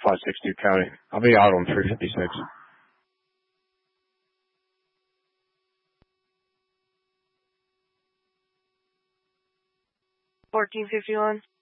562 County. I'll be out on 356. 1451.